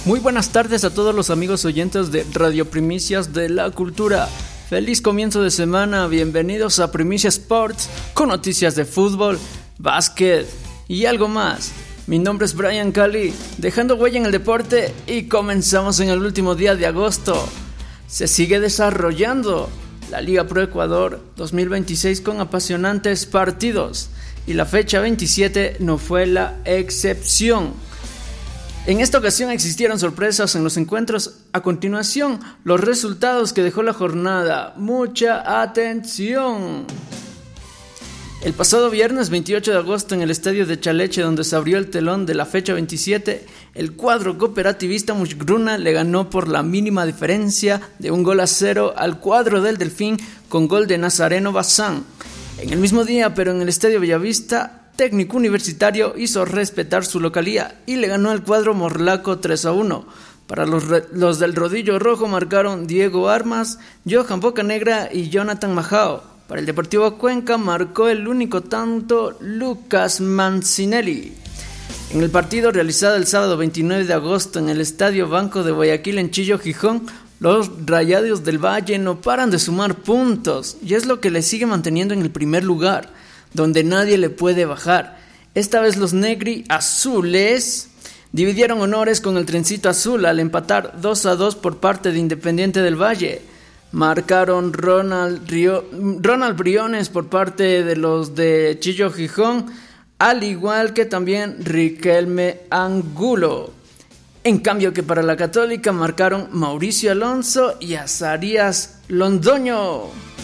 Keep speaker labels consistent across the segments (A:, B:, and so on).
A: Muy buenas tardes a todos los amigos oyentes de Radio Primicias de la Cultura. Feliz comienzo de semana, bienvenidos a Primicia Sports con noticias de fútbol, básquet y algo más. Mi nombre es Brian Cali, dejando huella en el deporte y comenzamos en el último día de agosto. Se sigue desarrollando la Liga Pro Ecuador 2026 con apasionantes partidos y la fecha 27 no fue la excepción. En esta ocasión existieron sorpresas en los encuentros. A continuación, los resultados que dejó la jornada. Mucha atención. El pasado viernes 28 de agosto en el estadio de Chaleche, donde se abrió el telón de la fecha 27, el cuadro cooperativista Mushgruna le ganó por la mínima diferencia de 1-0 al cuadro del Delfín con gol de Nazareno Bazán. En el mismo día, pero en el estadio Bellavista, Técnico Universitario hizo respetar su localía y le ganó al cuadro morlaco 3-1. Para los del rodillo rojo marcaron Diego Armas, Johan Bocanegra y Jonathan Majao. Para el Deportivo Cuenca marcó el único tanto Lucas Mancinelli. En el partido realizado el sábado 29 de agosto en el Estadio Banco de Guayaquil en Chillo, Gijón, los Rayados del Valle no paran de sumar puntos y es lo que les sigue manteniendo en el primer lugar, donde nadie le puede bajar. Esta vez los negri azules dividieron honores con el trencito azul al empatar 2-2 por parte de Independiente del Valle. Marcaron Ronald Briones por parte de los de Chillo Gijón, al igual que también Riquelme Angulo. En cambio que para la Católica marcaron Mauricio Alonso y Azarías Londoño.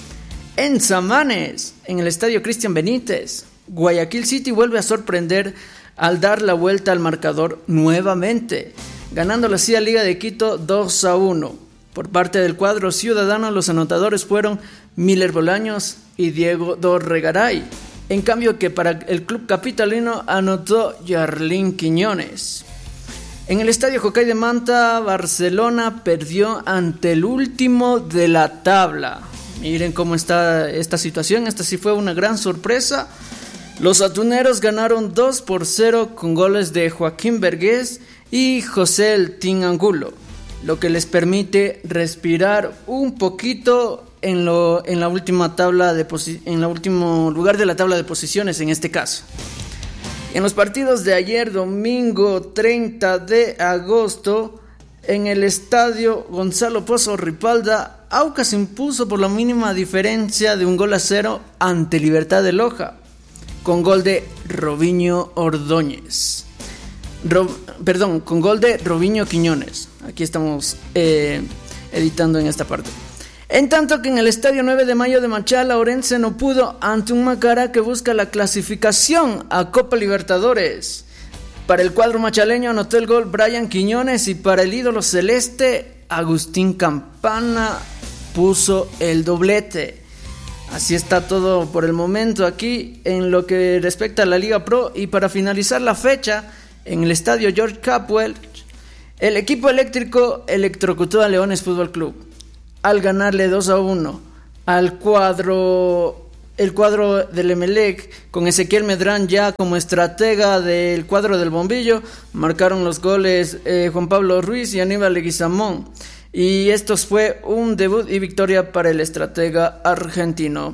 A: En Samanes, en el estadio Cristian Benítez, Guayaquil City vuelve a sorprender al dar la vuelta al marcador nuevamente, ganando así a Liga de Quito 2-1. Por parte del cuadro ciudadano, los anotadores fueron Miller Bolaños y Diego Dorregaray. En cambio que para el club capitalino anotó Yarlín Quiñones. En el estadio Jocay de Manta, Barcelona perdió ante el último de la tabla. Miren cómo está esta situación, esta sí fue una gran sorpresa. Los atuneros ganaron 2-0 con goles de Joaquín Vergés y José El Tin Angulo, lo que les permite respirar un poquito en la última tabla en el último lugar de la tabla de posiciones en este caso. En los partidos de ayer, domingo 30 de agosto, en el estadio Gonzalo Pozo Ripalda, Aucas impuso por la mínima diferencia de 1-0 ante Libertad de Loja, con gol de Robinho Ordóñez. Con gol de Robinho Quiñones. Aquí estamos editando en esta parte. En tanto que en el estadio 9 de Mayo de Machala, Orense no pudo ante un Macará que busca la clasificación a Copa Libertadores. Para el cuadro machaleño anotó el gol Brian Quiñones y para el ídolo celeste, Agustín Campana puso el doblete. Así está todo por el momento aquí en lo que respecta a la Liga Pro. Y para finalizar la fecha, en el estadio George Capwell, el equipo eléctrico electrocutó a Leones Fútbol Club al ganarle 2-1 al cuadro del Emelec, con Ezequiel Medrán ya como estratega del cuadro del Bombillo. Marcaron los goles Juan Pablo Ruiz y Aníbal Leguizamón. Y esto fue un debut y victoria para el estratega argentino.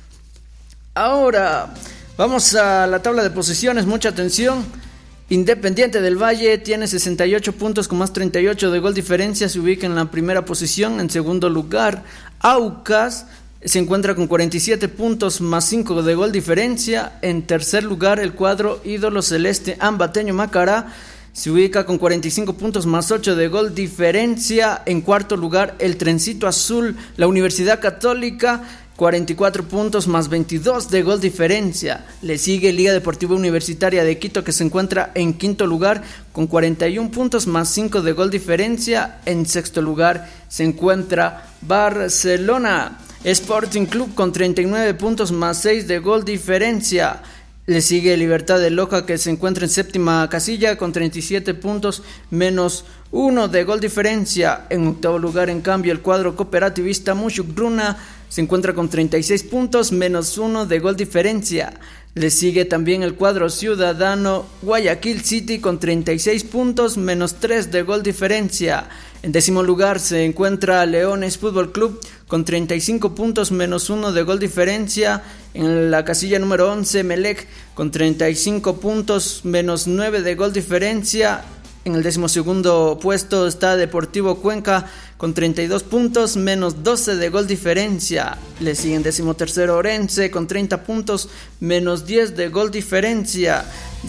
A: Ahora vamos a la tabla de posiciones, mucha atención. Independiente del Valle tiene 68 puntos con más 38 de gol diferencia, se ubica en la primera posición. En segundo lugar, Aucas se encuentra con 47 puntos más 5 de gol diferencia. En tercer lugar, el cuadro ídolo celeste Ambateño Macará se ubica con 45 puntos más 8 de gol diferencia. En cuarto lugar, el trencito azul, la Universidad Católica, 44 puntos más 22 de gol diferencia. Le sigue Liga Deportiva Universitaria de Quito, que se encuentra en quinto lugar con 41 puntos más 5 de gol diferencia. En sexto lugar se encuentra Barcelona Sporting Club con 39 puntos más 6 de gol diferencia. Le sigue Libertad de Loja, que se encuentra en séptima casilla con 37 puntos menos 1 de gol diferencia. En octavo lugar, en cambio, el cuadro cooperativista Mushgruna se encuentra con 36 puntos, menos 1 de gol diferencia. Le sigue también el cuadro ciudadano Guayaquil City con 36 puntos, menos 3 de gol diferencia. En 10º lugar se encuentra Leones Fútbol Club con 35 puntos, menos 1 de gol diferencia. En la casilla número 11, Melec con 35 puntos, menos 9 de gol diferencia. En el 12º puesto está Deportivo Cuenca con 32 puntos, menos 12 de gol diferencia. Le sigue en 13º Orense con 30 puntos, menos 10 de gol diferencia.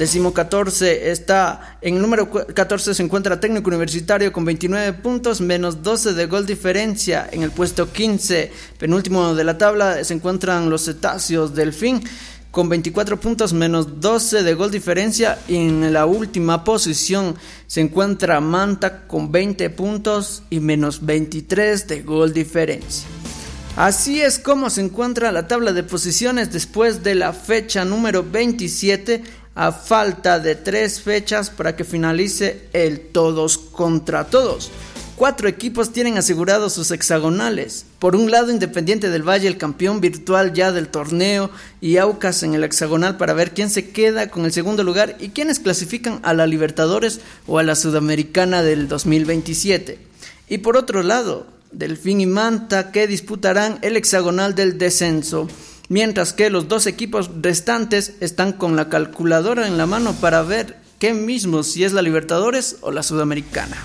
A: 14º está, en el número 14 se encuentra Técnico Universitario con 29 puntos, menos 12 de gol diferencia. En el puesto 15, penúltimo de la tabla, se encuentran los Cetáceos Delfín con 24 puntos, menos 12 de gol diferencia. Y en la última posición se encuentra Manta con 20 puntos y menos 23 de gol diferencia. Así es como se encuentra la tabla de posiciones después de la fecha número 27, a falta de 3 fechas para que finalice el todos contra todos. 4 equipos tienen asegurados sus hexagonales. Por un lado, Independiente del Valle, el campeón virtual ya del torneo, y Aucas en el hexagonal para ver quién se queda con el segundo lugar y quiénes clasifican a la Libertadores o a la Sudamericana del 2027. Y por otro lado, Delfín y Manta, que disputarán el hexagonal del descenso, mientras que los 2 equipos restantes están con la calculadora en la mano para ver qué mismo, si es la Libertadores o la Sudamericana.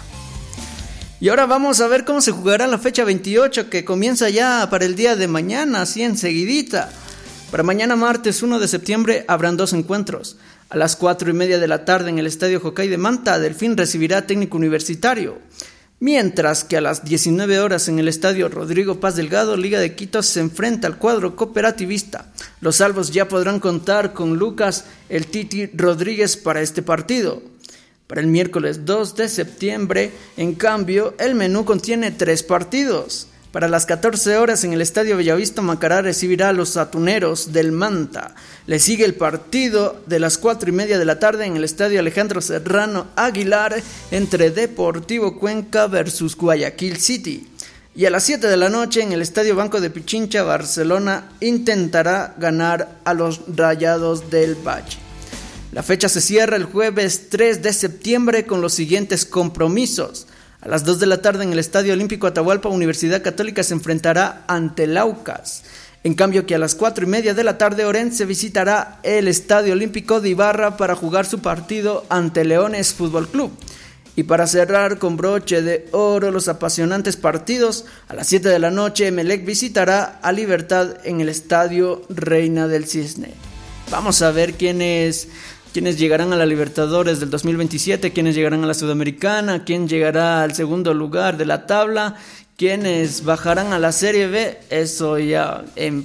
A: Y ahora vamos a ver cómo se jugará la fecha 28, que comienza ya para el día de mañana, así enseguidita. Para mañana martes 1 de septiembre habrán 2 encuentros. A las 4:30 de la tarde en el Estadio Jocay de Manta, Delfín recibirá a Técnico Universitario. Mientras que a las 19 horas en el Estadio Rodrigo Paz Delgado, Liga de Quito se enfrenta al cuadro cooperativista. Los salvos ya podrán contar con Lucas el Titi Rodríguez para este partido. Para el miércoles 2 de septiembre, en cambio, el menú contiene 3 partidos. Para las 14 horas en el Estadio Bellavista, Macará recibirá a los Atuneros del Manta. Le sigue el partido de las 4:30 de la tarde en el Estadio Alejandro Serrano Aguilar entre Deportivo Cuenca versus Guayaquil City. Y a las 7 de la noche en el Estadio Banco de Pichincha, Barcelona intentará ganar a los Rayados del Valle. La fecha se cierra el jueves 3 de septiembre con los siguientes compromisos. A las 2 de la tarde en el Estadio Olímpico Atahualpa, Universidad Católica se enfrentará ante el Aucas. En cambio que a las 4:30 de la tarde Orense visitará el Estadio Olímpico de Ibarra para jugar su partido ante Leones Fútbol Club. Y para cerrar con broche de oro los apasionantes partidos, a las 7 de la noche Emelec visitará a Libertad en el Estadio Reina del Cisne. Vamos a ver quiénes llegarán a la Libertadores del 2027, quiénes llegarán a la Sudamericana, quién llegará al segundo lugar de la tabla, quiénes bajarán a la Serie B. Eso ya en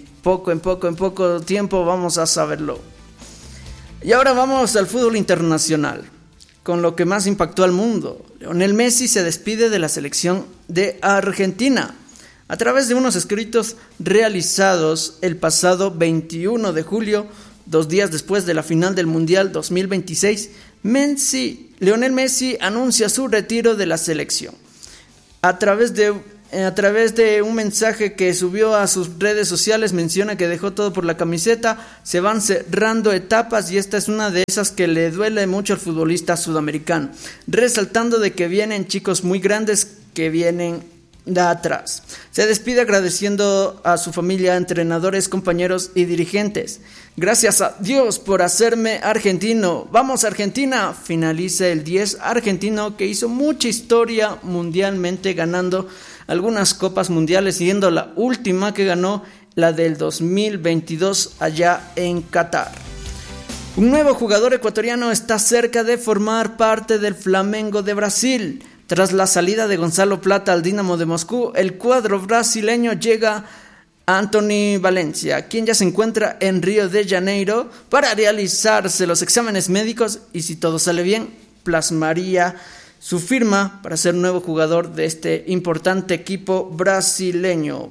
A: poco tiempo vamos a saberlo. Y ahora vamos al fútbol internacional, con lo que más impactó al mundo. Lionel Messi se despide de la selección de Argentina. A través de unos escritos realizados el pasado 21 de julio, 2 días después de la final del Mundial 2026, Lionel Messi anuncia su retiro de la selección. A través de un mensaje que subió a sus redes sociales menciona que dejó todo por la camiseta, se van cerrando etapas y esta es una de esas que le duele mucho al futbolista sudamericano, resaltando de que vienen chicos muy grandes que vienen de atrás. Se despide agradeciendo a su familia, entrenadores, compañeros y dirigentes. Gracias a Dios por hacerme argentino. ¡Vamos Argentina! Finaliza el 10 argentino que hizo mucha historia mundialmente, ganando algunas copas mundiales, siendo la última que ganó la del 2022 allá en Qatar. Un nuevo jugador ecuatoriano está cerca de formar parte del Flamengo de Brasil. Tras la salida de Gonzalo Plata al Dinamo de Moscú, el cuadro brasileño llega a Anthony Valencia, quien ya se encuentra en Río de Janeiro para realizarse los exámenes médicos y si todo sale bien, plasmaría su firma para ser nuevo jugador de este importante equipo brasileño.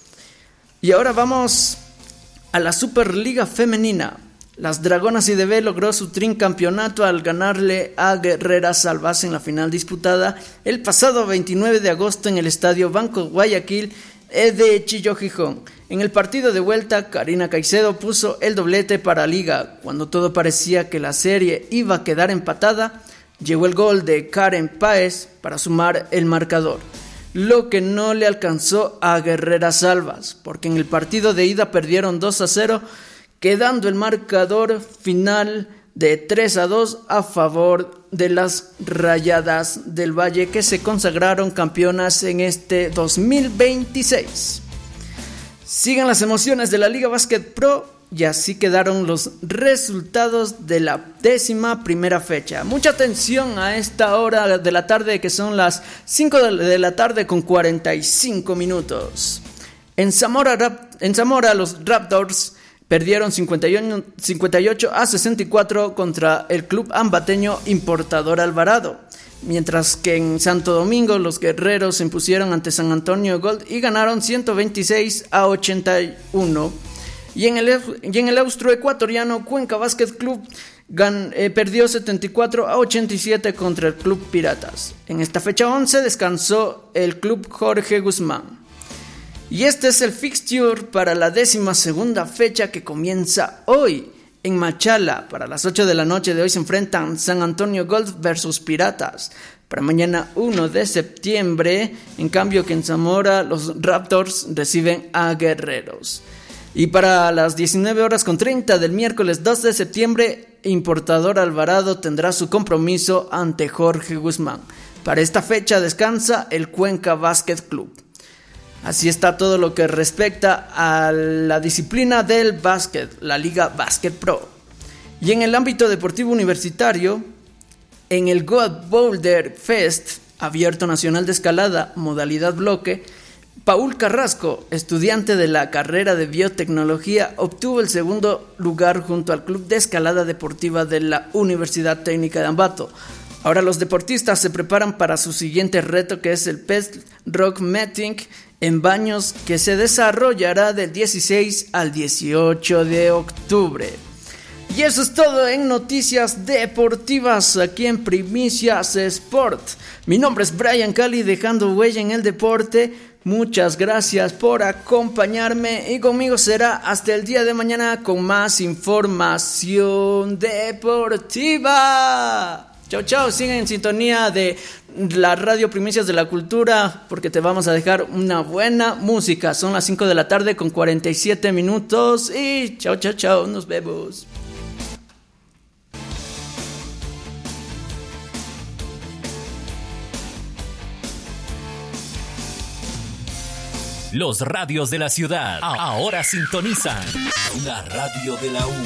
A: Y ahora vamos a la Superliga Femenina. Las Dragonas IDB logró su tricampeonato al ganarle a Guerreras Salvas en la final disputada el pasado 29 de agosto en el Estadio Banco Guayaquil de Chillo, Gijón. En el partido de vuelta, Karina Caicedo puso el doblete para Liga. Cuando todo parecía que la serie iba a quedar empatada, llegó el gol de Karen Páez para sumar el marcador, lo que no le alcanzó a Guerreras Albas, porque en el partido de ida perdieron 2-0, quedando el marcador final de 3-2 a favor de las Rayadas del Valle, que se consagraron campeonas en este 2026. Sigan las emociones de la Liga Básquet Pro y así quedaron los resultados de la 11ª fecha. Mucha atención a esta hora de la tarde, que son las 5 de la tarde con 45 minutos. En Zamora los Raptors perdieron 58-64 contra el club ambateño Importador Alvarado, mientras que en Santo Domingo los guerreros se impusieron ante San Antonio Gold y ganaron 126-81. Y en el austroecuatoriano Cuenca Basket Club perdió 74-87 contra el Club Piratas. En esta fecha 11 descansó el Club Jorge Guzmán. Y este es el fixture para la 12ª fecha, que comienza hoy en Machala. Para las 8 de la noche de hoy se enfrentan San Antonio Gold versus Piratas. Para mañana 1 de septiembre, en cambio que en Zamora los Raptors reciben a Guerreros. Y para las 19:30 del miércoles 2 de septiembre, Importador Alvarado tendrá su compromiso ante Jorge Guzmán. Para esta fecha descansa el Cuenca Basket Club. Así está todo lo que respecta a la disciplina del básquet, la Liga Básquet Pro. Y en el ámbito deportivo universitario, en el God Boulder Fest, abierto nacional de escalada, modalidad bloque, Paul Carrasco, estudiante de la carrera de biotecnología, obtuvo el segundo lugar junto al Club de Escalada Deportiva de la Universidad Técnica de Ambato. Ahora los deportistas se preparan para su siguiente reto, que es el Pest Rock Meeting en Baños, que se desarrollará del 16 al 18 de octubre. Y eso es todo en noticias deportivas aquí en Primicias Sport. Mi nombre es Brian Cali, dejando huella en el deporte. Muchas gracias por acompañarme y conmigo será hasta el día de mañana con más información deportiva. Chao, chao, sigan en sintonía de la Radio Primicias de la Cultura, porque te vamos a dejar una buena música. Son las 5 de la tarde con 47 minutos y chao, chao, chao, nos vemos.
B: Los radios de la ciudad ahora sintonizan la radio de la U.